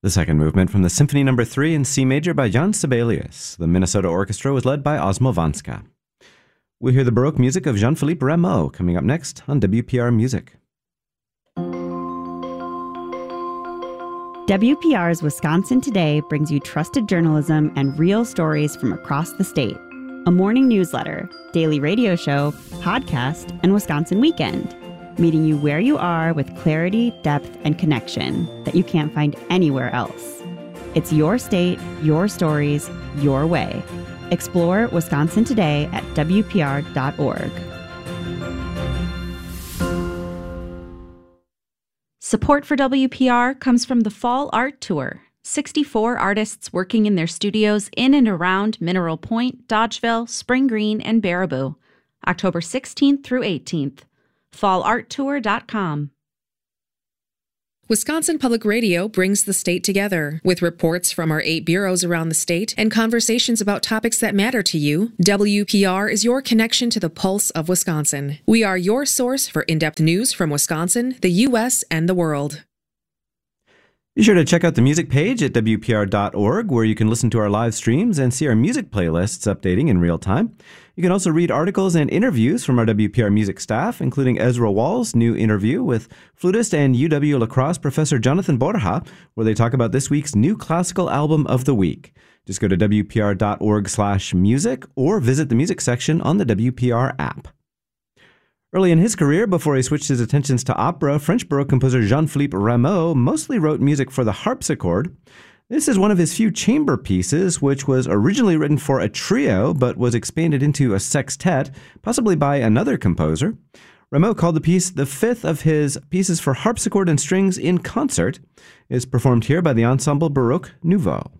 The second movement from the Symphony No. 3 in C major by Jan Sibelius. The Minnesota Orchestra was led by Osmo Vanska. We'll hear the Baroque music of Jean-Philippe Rameau coming up next on WPR Music. WPR's Wisconsin Today brings you trusted journalism and real stories from across the state. A morning newsletter, daily radio show, podcast, and Wisconsin Weekend. Meeting you where you are with clarity, depth, and connection that you can't find anywhere else. It's your state, your stories, your way. Explore Wisconsin Today at WPR.org. Support for WPR comes from the Fall Art Tour. 64 artists working in their studios in and around Mineral Point, Dodgeville, Spring Green, and Baraboo. October 16th through 18th. fallarttour.com. Wisconsin Public Radio brings the state together. With reports from our 8 bureaus around the state and conversations about topics that matter to you, WPR is your connection to the pulse of Wisconsin. We are your source for in-depth news from Wisconsin, the U.S., and the world. Be sure to check out the music page at WPR.org, where you can listen to our live streams and see our music playlists updating in real time. You can also read articles and interviews from our WPR music staff, including Ezra Wall's new interview with flutist and UW La Crosse professor Jonathan Borja, where they talk about this week's new classical album of the week. Just go to WPR.org/music or visit the music section on the WPR app. Early in his career, before he switched his attentions to opera, French Baroque composer Jean-Philippe Rameau mostly wrote music for the harpsichord. This is one of his few chamber pieces, which was originally written for a trio, but was expanded into a sextet, possibly by another composer. Rameau called the piece the fifth of his pieces for harpsichord and strings in concert. It is performed here by the Ensemble Baroque Nouveau.